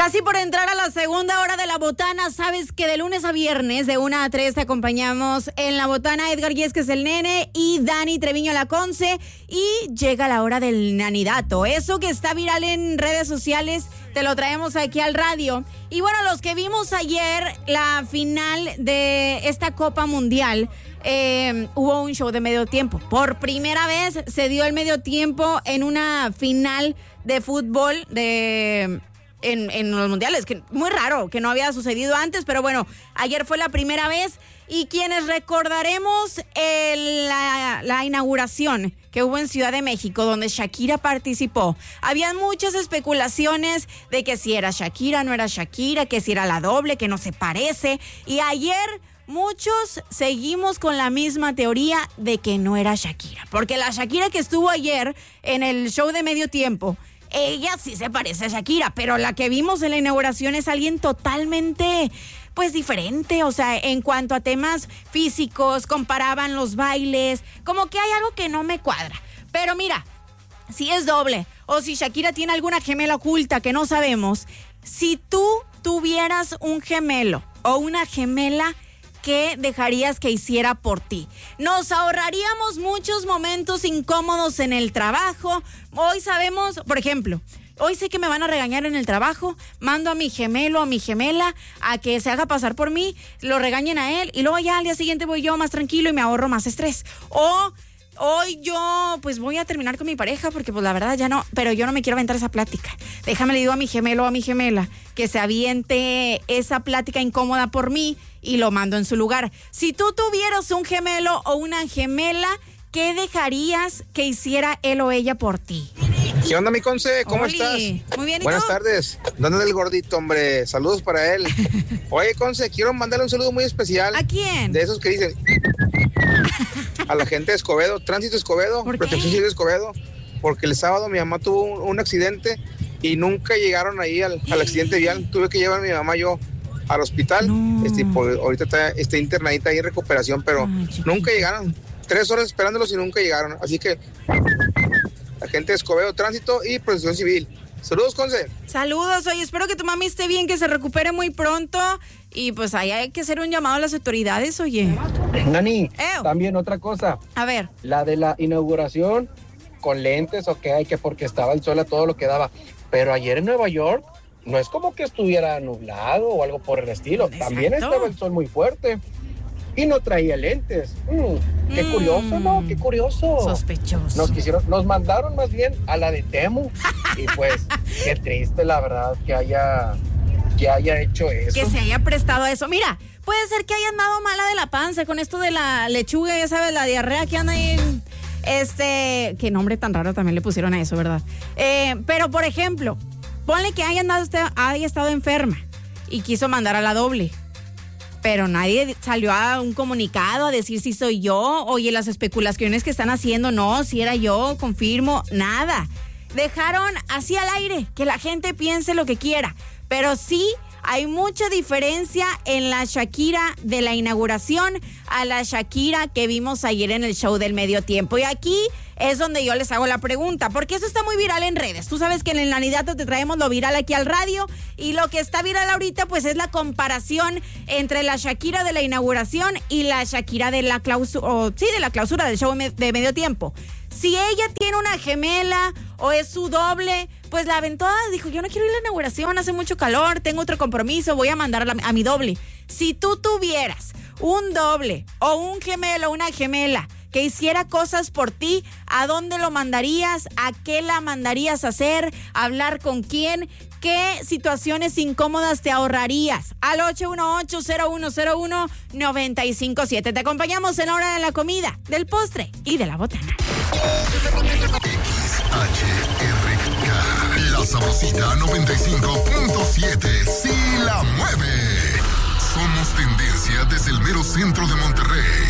Casi por entrar a la segunda hora de La Botana, sabes que de lunes a viernes, de 1 a 3, te acompañamos en La Botana, Edgar Yesques el Nene y Dani Treviño la Conce, y llega la hora del nanidato. Eso que está viral en redes sociales, te lo traemos aquí al radio. Y bueno, los que vimos ayer la final de esta Copa Mundial, hubo un show de medio tiempo. Por primera vez se dio el medio tiempo en una final de fútbol en los mundiales, que muy raro, que no había sucedido antes, pero bueno, ayer fue la primera vez. Y quienes recordaremos la inauguración que hubo en Ciudad de México, donde Shakira participó, habían muchas especulaciones de que si era Shakira, no era Shakira, que si era la doble, que no se parece, y ayer muchos seguimos con la misma teoría de que no era Shakira, porque la Shakira que estuvo ayer en el show de medio tiempo, ella sí se parece a Shakira, pero la que vimos en la inauguración es alguien totalmente, pues, diferente. O sea, en cuanto a temas físicos, comparaban los bailes, como que hay algo que no me cuadra. Pero mira, si es doble o si Shakira tiene alguna gemela oculta que no sabemos, si tú tuvieras un gemelo o una gemela, ¿qué dejarías que hiciera por ti? Nos ahorraríamos muchos momentos incómodos en el trabajo. Hoy sabemos, por ejemplo, hoy sé que me van a regañar en el trabajo, mando a mi gemelo o a mi gemela a que se haga pasar por mí, lo regañen a él y luego ya al día siguiente voy yo más tranquilo y me ahorro más estrés. O hoy yo pues voy a terminar con mi pareja porque pues la verdad ya no, pero yo no me quiero aventar esa plática. Déjame le digo a mi gemelo o a mi gemela que se aviente esa plática incómoda por mí y lo mando en su lugar. Si tú tuvieras un gemelo o una gemela, ¿qué dejarías que hiciera él o ella por ti? ¿Qué onda, mi Conce? ¿Cómo estás? Muy bien, ¿y Buenas tú? tardes. ¿Dónde el gordito, hombre? Saludos para él. Oye, Conce, quiero mandarle un saludo muy especial. ¿A quién? De esos que dicen a la gente de Escobedo, Tránsito Escobedo, ¿Por qué? Protección Civil Escobedo, porque el sábado mi mamá tuvo un accidente y nunca llegaron ahí al accidente vial. Tuve que llevar a mi mamá yo al hospital. No. Pues, ahorita está internadita ahí en recuperación, pero nunca llegaron. 3 horas esperándolos y nunca llegaron. Así que la gente de Escobedo, Tránsito y Protección Civil. Saludos, Conce. Saludos, oye, espero que tu mami esté bien, que se recupere muy pronto. Y pues ahí hay que hacer un llamado a las autoridades, oye. Nani, Eo. también otra cosa, A ver, la de la inauguración con lentes, ok, que porque estaba el sol a todo lo que daba, pero ayer en Nueva York no es como que estuviera nublado o algo por el estilo, Exacto. también estaba el sol muy fuerte y no traía lentes. Qué curioso, ¿no? Qué curioso. sospechoso. Nos mandaron más bien a la de Temu y pues qué triste la verdad que haya hecho eso. Que se haya prestado a eso. Mira, puede ser que haya andado mala de la panza con esto de la lechuga, ya sabes, la diarrea que anda ahí en qué nombre tan raro también le pusieron a eso, ¿verdad? Pero, por ejemplo, ponle que haya estado enferma y quiso mandar a la doble. Pero nadie salió a un comunicado a decir si soy yo, oye, las especulaciones que están haciendo, no, si era yo, confirmo, nada. Dejaron así al aire, que la gente piense lo que quiera, pero sí hay mucha diferencia en la Shakira de la inauguración a la Shakira que vimos ayer en el show del medio tiempo. Y aquí es donde yo les hago la pregunta, porque eso está muy viral en redes. Tú sabes que en el Nanidato te traemos lo viral aquí al radio, y lo que está viral ahorita pues es la comparación entre la Shakira de la inauguración y la Shakira de la clausura del show de medio tiempo. Si ella tiene una gemela o es su doble, pues la aventó, dijo, yo no quiero ir a la inauguración, hace mucho calor, tengo otro compromiso, voy a mandar a mi doble. Si tú tuvieras un doble o un gemelo o una gemela que hiciera cosas por ti, ¿a dónde lo mandarías? ¿A qué la mandarías a hacer? ¿A hablar con quién? ¿Qué situaciones incómodas te ahorrarías? Al 818-0101-957. Te acompañamos en la hora de la comida, del postre y de la botana. XHRK, La Sabrosita 95.7, sí la mueve. Somos tendencia desde el mero centro de Monterrey.